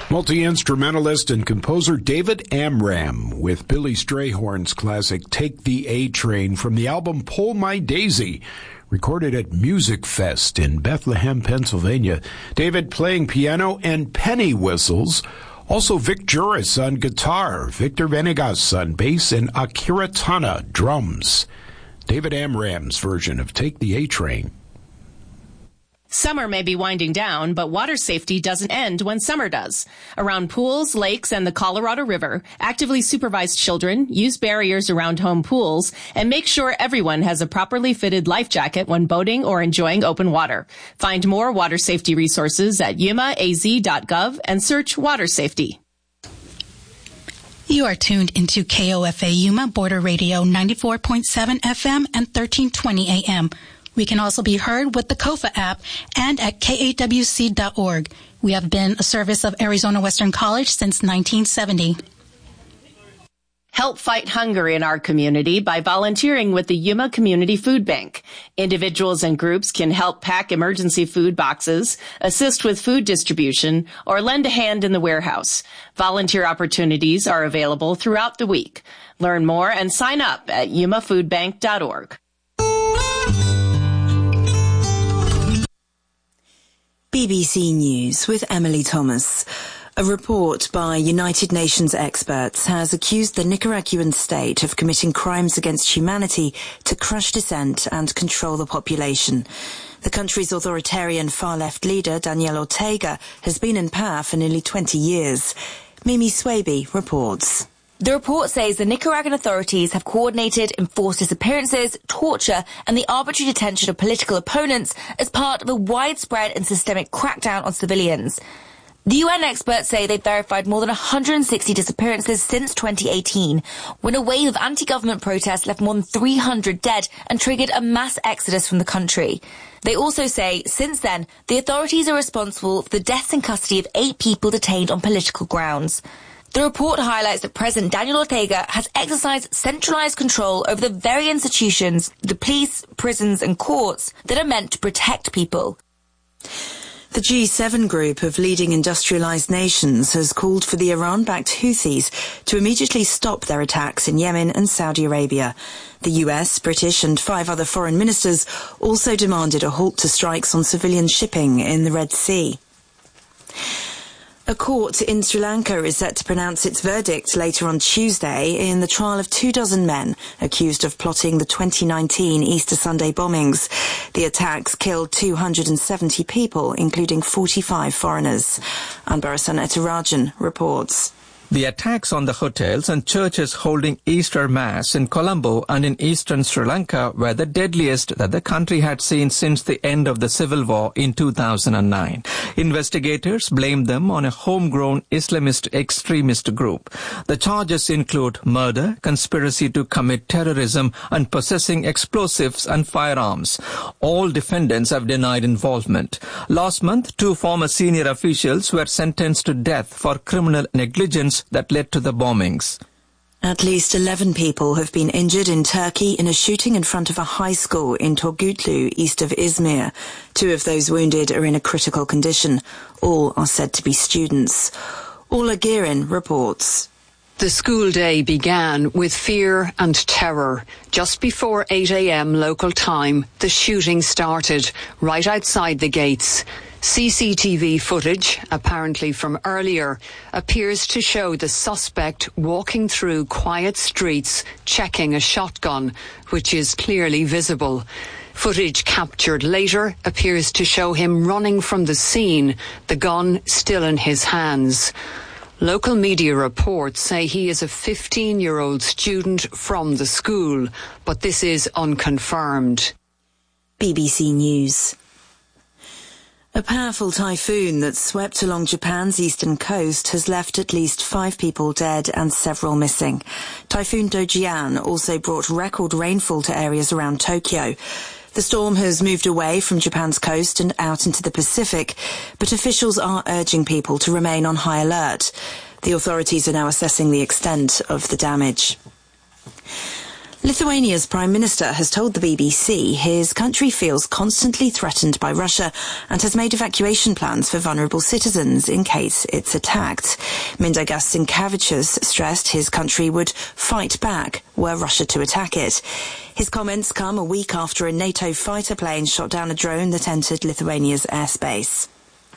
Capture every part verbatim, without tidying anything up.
Multi-instrumentalist and composer David Amram with Billy Strayhorn's classic Take the A Train from the album Pull My Daisy, recorded at Music Fest in Bethlehem, Pennsylvania. David playing piano and penny whistles. Also Vic Juris on guitar, Victor Venegas on bass, and Akira Tana drums. David Amram's version of Take the A Train. Summer may be winding down, but water safety doesn't end when summer does. Around pools, lakes, and the Colorado River, actively supervise children, use barriers around home pools, and make sure everyone has a properly fitted life jacket when boating or enjoying open water. Find more water safety resources at yuma a z dot gov and search water safety. You are tuned into K O F A Yuma Border Radio ninety-four point seven F M and thirteen twenty A M. We can also be heard with the Kofa app and at K A W C dot org. We have been a service of Arizona Western College since nineteen seventy. Help fight hunger in our community by volunteering with the Yuma Community Food Bank. Individuals and groups can help pack emergency food boxes, assist with food distribution, or lend a hand in the warehouse. Volunteer opportunities are available throughout the week. Learn more and sign up at yuma food bank dot org. B B C News with Emily Thomas. A report by United Nations experts has accused the Nicaraguan state of committing crimes against humanity to crush dissent and control the population. The country's authoritarian far-left leader, Daniel Ortega, has been in power for nearly twenty years. Mimi Swaby reports. The report says the Nicaraguan authorities have coordinated enforced disappearances, torture, and the arbitrary detention of political opponents as part of a widespread and systemic crackdown on civilians. The U N experts say they've verified more than one hundred sixty disappearances since twenty eighteen, when a wave of anti-government protests left more than three hundred dead and triggered a mass exodus from the country. They also say, since then, the authorities are responsible for the deaths in custody of eight people detained on political grounds. The report highlights that President Daniel Ortega has exercised centralized control over the very institutions, the police, prisons and courts that are meant to protect people. The G seven group of leading industrialized nations has called for the Iran-backed Houthis to immediately stop their attacks in Yemen and Saudi Arabia. The U S, British and five other foreign ministers also demanded a halt to strikes on civilian shipping in the Red Sea. A court in Sri Lanka is set to pronounce its verdict later on Tuesday in the trial of two dozen men accused of plotting the twenty nineteen Easter Sunday bombings. The attacks killed two hundred seventy people, including forty-five foreigners. Anbarasan Etarajan reports. The attacks on the hotels and churches holding Easter Mass in Colombo and in eastern Sri Lanka were the deadliest that the country had seen since the end of the civil war in two thousand nine. Investigators blamed them on a homegrown Islamist extremist group. The charges include murder, conspiracy to commit terrorism, and possessing explosives and firearms. All defendants have denied involvement. Last month, two former senior officials were sentenced to death for criminal negligence that led to the bombings. At least eleven people have been injured in Turkey in a shooting in front of a high school in Turgutlu, east of Izmir. Two of those wounded are in a critical condition. All are said to be students. Orla Girin reports. The school day began with fear and terror. Just before eight a m local time, the shooting started right outside the gates. C C T V footage, apparently from earlier, appears to show the suspect walking through quiet streets, checking a shotgun, which is clearly visible. Footage captured later appears to show him running from the scene, the gun still in his hands. Local media reports say he is a fifteen-year-old student from the school, but this is unconfirmed. B B C News. A powerful typhoon that swept along Japan's eastern coast has left at least five people dead and several missing. Typhoon Dojian also brought record rainfall to areas around Tokyo. The storm has moved away from Japan's coast and out into the Pacific, but officials are urging people to remain on high alert. The authorities are now assessing the extent of the damage. Lithuania's Prime Minister has told the B B C his country feels constantly threatened by Russia and has made evacuation plans for vulnerable citizens in case it's attacked. Mindaugas Sinkevičius stressed his country would fight back were Russia to attack it. His comments come a week after a NATO fighter plane shot down a drone that entered Lithuania's airspace.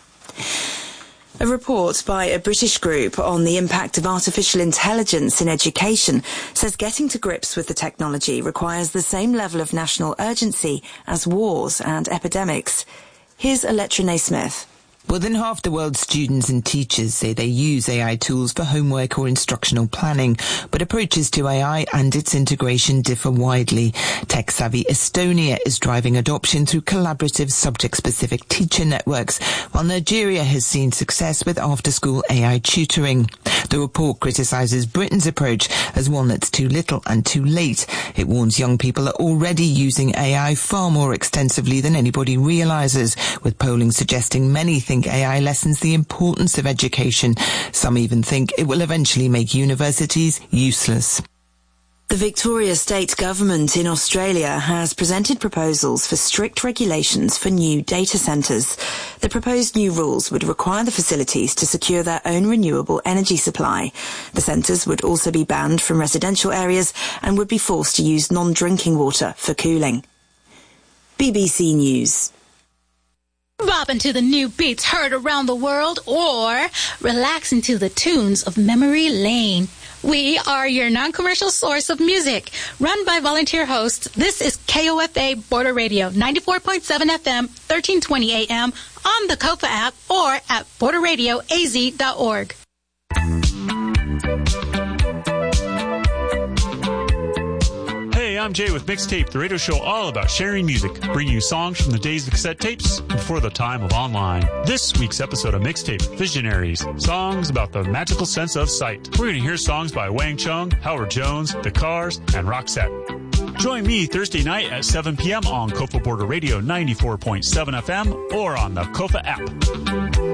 A report by a British group on the impact of artificial intelligence in education says getting to grips with the technology requires the same level of national urgency as wars and epidemics. Here's Electra Naismith. More than half the world's students and teachers say they use A I tools for homework or instructional planning, but approaches to A I and its integration differ widely. Tech-savvy Estonia is driving adoption through collaborative subject-specific teacher networks, while Nigeria has seen success with after-school A I tutoring. The report criticizes Britain's approach as one that's too little and too late. It warns young people are already using A I far more extensively than anybody realizes, with polling suggesting many think A I lessens the importance of education. Some even think it will eventually make universities useless. The Victoria State Government in Australia has presented proposals for strict regulations for new data centres. The proposed new rules would require the facilities to secure their own renewable energy supply. The centres would also be banned from residential areas and would be forced to use non-drinking water for cooling. B B C News. Bobbing to the new beats heard around the world, or relaxing to the tunes of Memory Lane. We are your non-commercial source of music. Run by volunteer hosts, this is K O F A Border Radio, ninety-four point seven F M, thirteen twenty A M, on the Kofa app, or at border radio a z dot org. Hey, I'm Jay with Mixtape, the radio show all about sharing music, bringing you songs from the days of cassette tapes before the time of online. This week's episode of Mixtape, Visionaries, songs about the magical sense of sight. We're going to hear songs by Wang Chung, Howard Jones, The Cars, and Roxette. Join me Thursday night at seven p.m. on Kofa Border Radio ninety-four point seven F M or on the Kofa app.